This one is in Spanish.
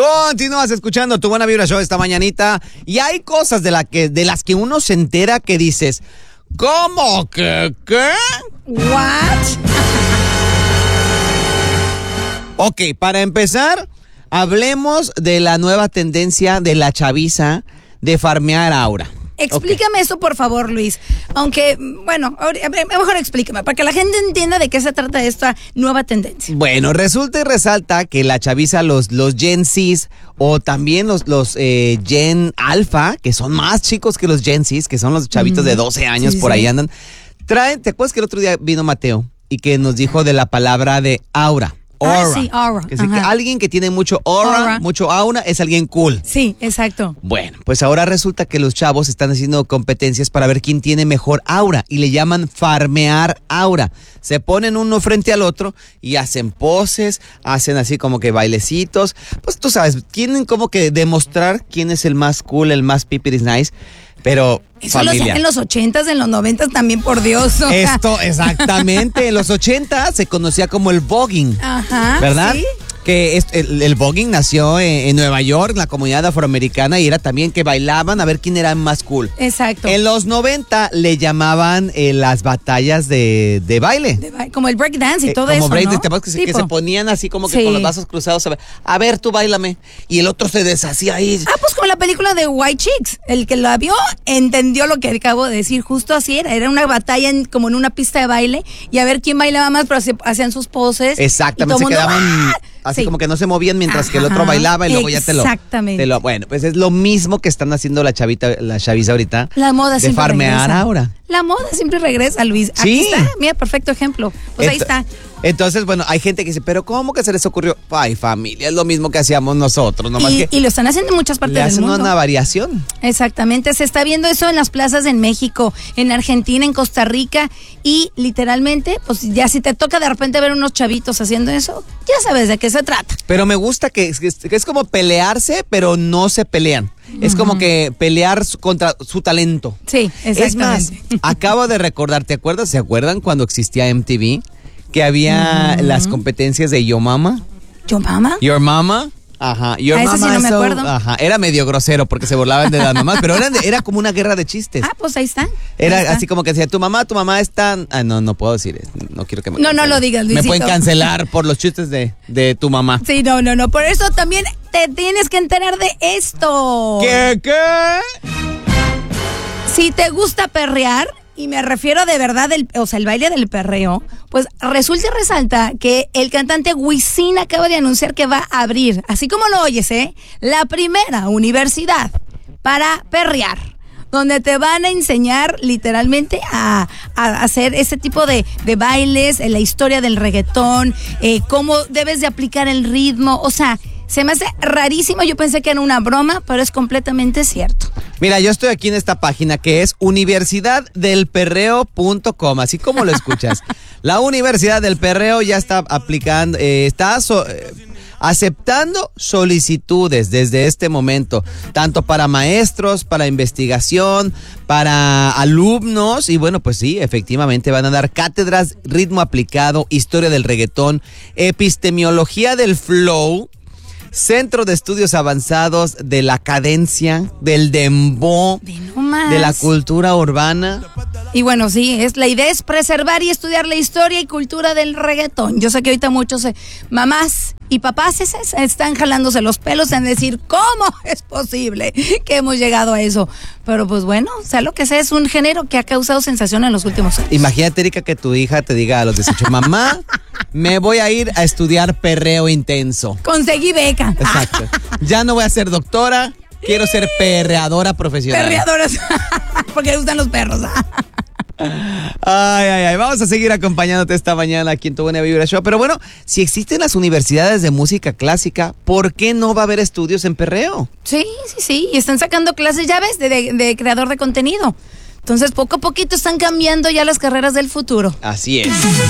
Continúas escuchando Tu Buena Vibra Show esta mañanita y hay cosas de las que uno se entera que dices, ¿cómo que qué? What? Ok, para empezar, hablemos de la nueva tendencia de la chaviza de farmear aura. Explícame eso, por favor, Luis. Aunque, bueno, mejor explícame, para que la gente entienda de qué se trata esta nueva tendencia. Bueno, resulta y resalta que la chaviza, los Gen Zs o también los Gen Alpha, que son más chicos que los Gen Zs, que son los chavitos de 12 años, por ahí andan, ¿te acuerdas que el otro día vino Mateo y que nos dijo de la palabra de aura? Aura. Sí, aura. Que alguien que tiene mucho aura, mucho aura, es alguien cool. Sí, exacto. Bueno, pues ahora resulta que los chavos están haciendo competencias para ver quién tiene mejor aura y le llaman farmear aura. Se ponen uno frente al otro y hacen poses, hacen así como que bailecitos. Pues tú sabes, tienen como que demostrar quién es el más cool, el más pipiris nice. Pero eso familia. lo hacían en los 80s, en los 90s también, por Dios. Esto, exactamente. En los 80 se conocía como el voguing. Ajá. ¿Verdad? ¿Sí? Que el voguing nació en Nueva York, en la comunidad afroamericana, y era también que bailaban a ver quién era más cool. Exacto. En los 90 le llamaban las batallas de baile. Como el breakdance y todo como eso, break, ¿no? Que se ponían así como que con los brazos cruzados. A ver, tú báilame. Y el otro se deshacía ahí. Pues como la película de White Chicks. El que la vio entendió lo que acabo de decir. Justo así era. Era una batalla como en una pista de baile. Y a ver quién bailaba más, pero hacían sus poses. Exactamente, se quedaban así como que no se movían mientras que el otro bailaba y luego ya te lo... Exactamente. Bueno, pues es lo mismo que están haciendo la chaviza ahorita. La moda de siempre farmear regresa. Ahora. La moda siempre regresa, Luis. Sí. Aquí está, mira, perfecto ejemplo. Pues ahí está. Entonces, bueno, hay gente que dice, pero ¿cómo que se les ocurrió? Ay, familia, es lo mismo que hacíamos nosotros, nomás que... Y lo están haciendo en muchas partes del mundo. Le hacen una variación. Exactamente, se está viendo eso en las plazas en México, en Argentina, en Costa Rica, y literalmente, pues ya si te toca de repente ver unos chavitos haciendo eso, ya sabes de qué se trata. Pero me gusta que es como pelearse, pero no se pelean. Es como que pelear contra su talento. Sí, exactamente. Es más, acabo de recordar, ¿se acuerdan cuando existía MTV? Que había las competencias de Yo Mama. ¿Yo Mama? Your Mama. Ajá. Your Mama. Eso sí no me acuerdo. Ajá. Era medio grosero porque se burlaban de las mamás, pero era como una guerra de chistes. Pues ahí está. Era así como que decía, tu mamá es tan... no puedo decir, no quiero que me... No lo digas, Luisito. Me pueden cancelar por los chistes de tu mamá. Sí, no. Por eso también te tienes que enterar de esto. ¿Qué? Si te gusta perrear, y me refiero de verdad, el baile del perreo, pues resulta y resalta que el cantante Wisin acaba de anunciar que va a abrir, así como lo oyes, la primera universidad para perrear, donde te van a enseñar literalmente a hacer ese tipo de bailes, la historia del reggaetón, cómo debes de aplicar el ritmo, o sea... Se me hace rarísimo, yo pensé que era una broma, pero es completamente cierto. Mira, yo estoy aquí en esta página que es universidaddelperreo.com, así como lo escuchas. La Universidad del Perreo ya está aplicando, aceptando solicitudes desde este momento, tanto para maestros, para investigación, para alumnos, y bueno, pues sí, efectivamente van a dar cátedras, ritmo aplicado, historia del reggaetón, epistemología del flow, Centro de Estudios Avanzados de la Cadencia, del dembow, de la cultura urbana. Y bueno, sí, la idea es preservar y estudiar la historia y cultura del reggaetón. Yo sé que ahorita muchos mamás y papás están jalándose los pelos en decir, ¿cómo es posible que hemos llegado a eso? Pero pues bueno, sea lo que sea, es un género que ha causado sensación en los últimos años. Imagínate, Erika, que tu hija te diga a los 18, mamá, me voy a ir a estudiar perreo intenso. Conseguí beca. Exacto. Ya no voy a ser doctora, quiero ser perreadora profesional. Perreadoras, porque le gustan los perros. Ay, vamos a seguir acompañándote esta mañana aquí en Tu Buena Vibra Show. Pero bueno, si existen las universidades de música clásica, ¿por qué no va a haber estudios en perreo? Sí, y están sacando clases, ya ves, de creador de contenido. Entonces, poco a poquito están cambiando ya las carreras del futuro. Así es.